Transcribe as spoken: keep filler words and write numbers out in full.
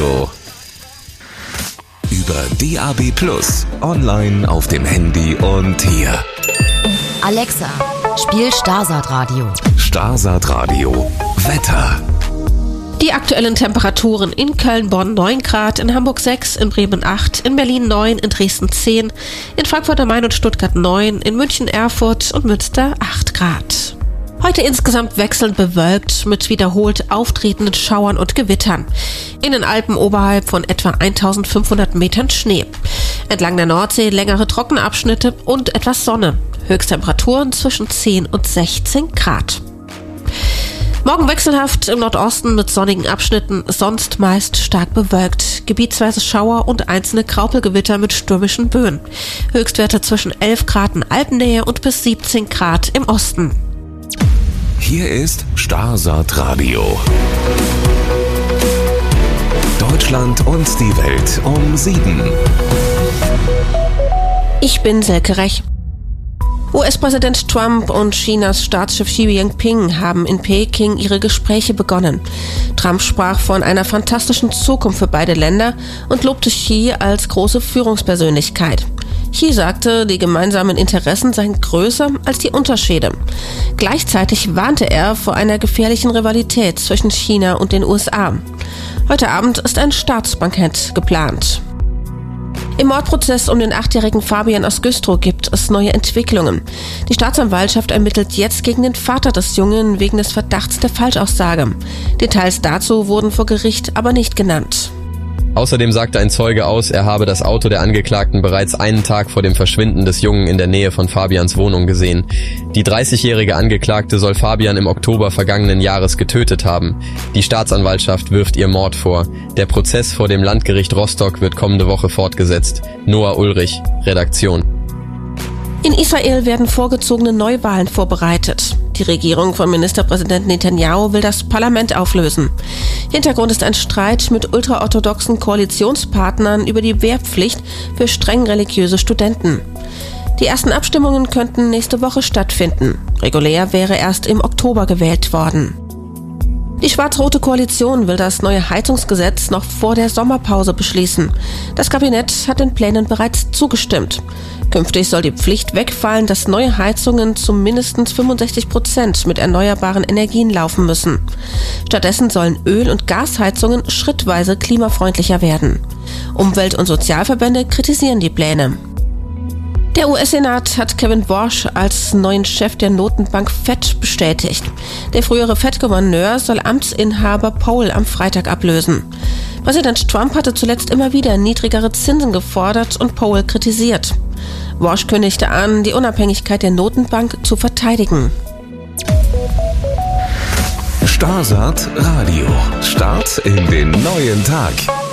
Über D A B Plus, online auf dem Handy und hier. Alexa, spiel Starsat Radio. Starsat Radio. Wetter. Die aktuellen Temperaturen: in Köln, Bonn neun Grad, in Hamburg sechs, in Bremen acht, in Berlin neun, in Dresden zehn, in Frankfurt am Main und Stuttgart neun, in München, Erfurt und Münster acht Grad. Heute insgesamt wechselnd bewölkt mit wiederholt auftretenden Schauern und Gewittern. In den Alpen oberhalb von etwa eintausendfünfhundert Metern Schnee. Entlang der Nordsee längere Trockenabschnitte und etwas Sonne. Höchsttemperaturen zwischen zehn und sechzehn Grad. Morgen wechselhaft im Nordosten mit sonnigen Abschnitten, sonst meist stark bewölkt. Gebietsweise Schauer und einzelne Graupelgewitter mit stürmischen Böen. Höchstwerte zwischen elf Grad in Alpennähe und bis siebzehn Grad im Osten. Hier ist Starsat Radio. Deutschland und die Welt um sieben. Ich bin Selke Rech. U S-Präsident Trump und Chinas Staatschef Xi Jinping haben in Peking ihre Gespräche begonnen. Trump sprach von einer fantastischen Zukunft für beide Länder und lobte Xi als große Führungspersönlichkeit. Xi sagte, die gemeinsamen Interessen seien größer als die Unterschiede. Gleichzeitig warnte er vor einer gefährlichen Rivalität zwischen China und den U S A. Heute Abend ist ein Staatsbankett geplant. Im Mordprozess um den achtjährigen Fabian aus Güstrow gibt es neue Entwicklungen. Die Staatsanwaltschaft ermittelt jetzt gegen den Vater des Jungen wegen des Verdachts der Falschaussage. Details dazu wurden vor Gericht aber nicht genannt. Außerdem sagte ein Zeuge aus, er habe das Auto der Angeklagten bereits einen Tag vor dem Verschwinden des Jungen in der Nähe von Fabians Wohnung gesehen. Die dreißigjährige Angeklagte soll Fabian im Oktober vergangenen Jahres getötet haben. Die Staatsanwaltschaft wirft ihr Mord vor. Der Prozess vor dem Landgericht Rostock wird kommende Woche fortgesetzt. Noah Ulrich, Redaktion. In Israel werden vorgezogene Neuwahlen vorbereitet. Die Regierung von Ministerpräsident Netanyahu will das Parlament auflösen. Hintergrund ist ein Streit mit ultraorthodoxen Koalitionspartnern über die Wehrpflicht für streng religiöse Studenten. Die ersten Abstimmungen könnten nächste Woche stattfinden. Regulär wäre erst im Oktober gewählt worden. Die schwarz-rote Koalition will das neue Heizungsgesetz noch vor der Sommerpause beschließen. Das Kabinett hat den Plänen bereits zugestimmt. Künftig soll die Pflicht wegfallen, dass neue Heizungen zu mindestens fünfundsechzig Prozent mit erneuerbaren Energien laufen müssen. Stattdessen sollen Öl- und Gasheizungen schrittweise klimafreundlicher werden. Umwelt- und Sozialverbände kritisieren die Pläne. Der U S-Senat hat Kevin Warsh als neuen Chef der Notenbank Fed bestätigt. Der frühere Fed-Gouverneur soll Amtsinhaber Powell am Freitag ablösen. Präsident Trump hatte zuletzt immer wieder niedrigere Zinsen gefordert und Powell kritisiert. Warsh kündigte an, die Unabhängigkeit der Notenbank zu verteidigen. Starsat Radio. Start in den neuen Tag.